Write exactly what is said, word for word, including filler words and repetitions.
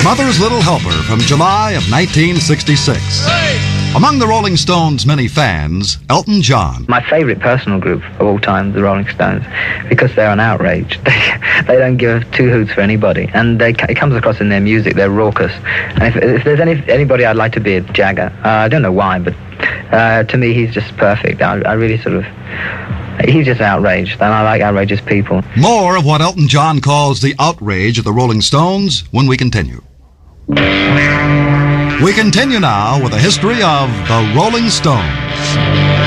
Mother's Little Helper from July of nineteen sixty-six. Among the Rolling Stones' many fans, Elton John. My favourite personal group of all time, the Rolling Stones, because they're an outrage. They, they don't give two hoots for anybody, and they, it comes across in their music. They're raucous. And if, if there's any anybody I'd like to be, it's Jagger. Uh, I don't know why, but uh, to me, he's just perfect. I, I really sort of... He's just outraged, and I like outrageous people. More of what Elton John calls the outrage of the Rolling Stones when we continue. We continue now with a history of the Rolling Stones.